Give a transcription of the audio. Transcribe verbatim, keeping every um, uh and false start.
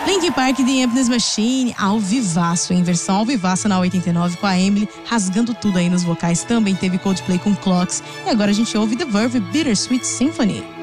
Linkin Park, The Emptiness Machine, ao vivaço, em versão ao vivaço na oitenta e nove com a Emily, rasgando tudo aí nos vocais. Também teve Coldplay com Clocks. E agora a gente ouve The Verve, Bittersweet Symphony.